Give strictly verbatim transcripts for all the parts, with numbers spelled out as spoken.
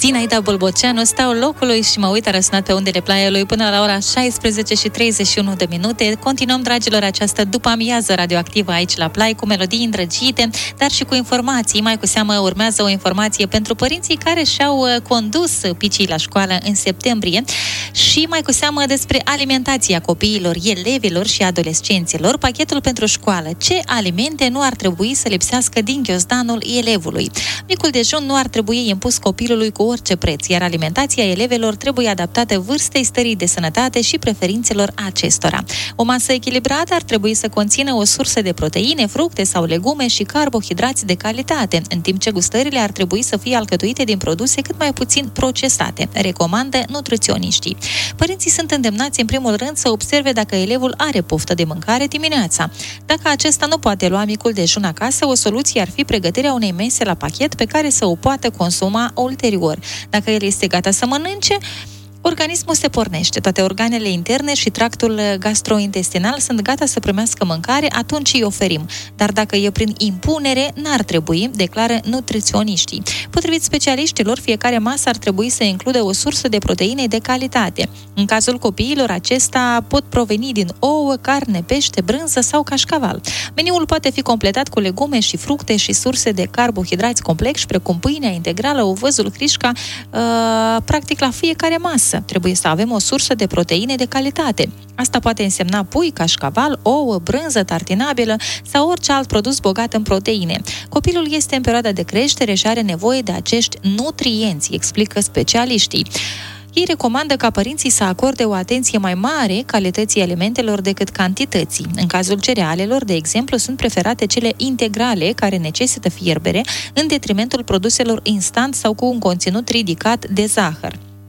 Zinaida Bolboceanu, stau locului și mă uit răsunat pe undele Plaiului până la ora șaisprezece și treizeci și unu de minute. Continuăm, dragilor, această după-amiază radioactivă aici la Plai, cu melodii îndrăgite, dar și cu informații. Mai cu seamă urmează o informație pentru părinții care și-au condus picii la școală în septembrie și mai cu seamă despre alimentația copiilor, elevilor și adolescenților, pachetul pentru școală. Ce alimente nu ar trebui să lipsească din ghiozdanul elevului? Micul dejun nu ar trebui impus copilului cu orice preț, iar alimentația elevelor trebuie adaptată vârstei, stării de sănătate și preferințelor acestora. O masă echilibrată ar trebui să conțină o sursă de proteine, fructe sau legume și carbohidrați de calitate, în timp ce gustările ar trebui să fie alcătuite din produse cât mai puțin procesate, recomandă nutriționiștii. Părinții sunt îndemnați în primul rând să observe dacă elevul are poftă de mâncare dimineața. Dacă acesta nu poate lua micul dejun acasă, o soluție ar fi pregătirea unei mese la pachet pe care să o poată consuma ulterior. Dacă el este gata să mănânce, organismul se pornește. Toate organele interne și tractul gastrointestinal sunt gata să primească mâncare, atunci îi oferim. Dar dacă e prin impunere, n-ar trebui, declară nutriționiștii. Potrivit specialiștilor, fiecare masă ar trebui să includă o sursă de proteine de calitate. În cazul copiilor, acesta pot proveni din ouă, carne, pește, brânză sau cașcaval. Meniul poate fi completat cu legume și fructe și surse de carbohidrați complexi, precum pâinea integrală, ovăzul, crișca, uh, practic la fiecare masă. Trebuie să avem o sursă de proteine de calitate. Asta poate însemna pui, cașcaval, ouă, brânză tartinabilă sau orice alt produs bogat în proteine. Copilul este în perioada de creștere și are nevoie de acești nutrienți, explică specialiștii. Ei recomandă ca părinții să acorde o atenție mai mare calității alimentelor decât cantității. În cazul cerealelor, de exemplu, sunt preferate cele integrale, care necesită fierbere, în detrimentul produselor instant sau cu un conținut ridicat de zahăr.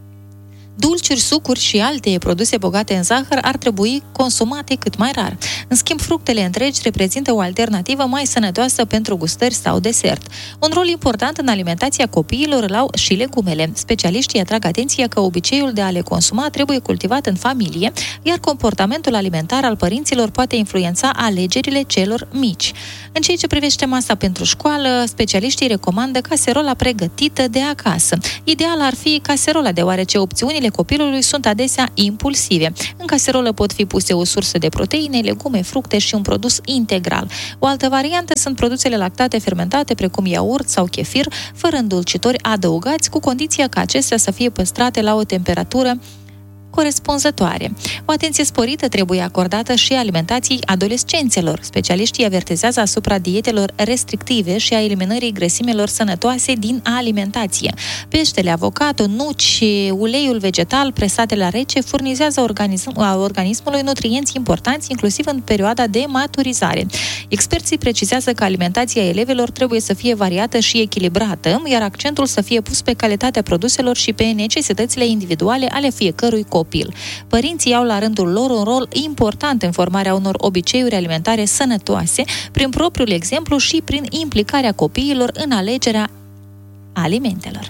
Dulciuri, sucuri și alte produse bogate în zahăr ar trebui consumate cât mai rar. În schimb, fructele întregi reprezintă o alternativă mai sănătoasă pentru gustări sau desert. Un rol important în alimentația copiilor îl au și legumele. Specialiștii atrag atenția că obiceiul de a le consuma trebuie cultivat în familie, iar comportamentul alimentar al părinților poate influența alegerile celor mici. În ceea ce privește masa pentru școală, specialiștii recomandă caserola pregătită de acasă. Ideal ar fi caserola, deoarece opțiunile copilului sunt adesea impulsive. În caserolă pot fi puse o sursă de proteine, legume, fructe și un produs integral. O altă variantă sunt produsele lactate fermentate, precum iaurt sau chefir, fără îndulcitori adăugați, cu condiția ca acestea să fie păstrate la o temperatură corespunzătoare. O atenție sporită trebuie acordată și alimentației adolescenților. Specialiștii avertizează asupra dietelor restrictive și a eliminării grăsimelor sănătoase din alimentație. Peștele, avocatul, nuci, uleiul vegetal presate la rece furnizează organism, organismului nutrienți importanți, inclusiv în perioada de maturizare. Experții precizează că alimentația elevilor trebuie să fie variată și echilibrată, iar accentul să fie pus pe calitatea produselor și pe necesitățile individuale ale fiecărui copil. Părinții au la rândul lor un rol important în formarea unor obiceiuri alimentare sănătoase, prin propriul exemplu și prin implicarea copiilor în alegerea alimentelor.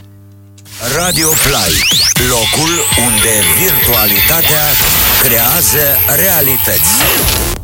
Radio Play, locul unde virtualitatea creează realități.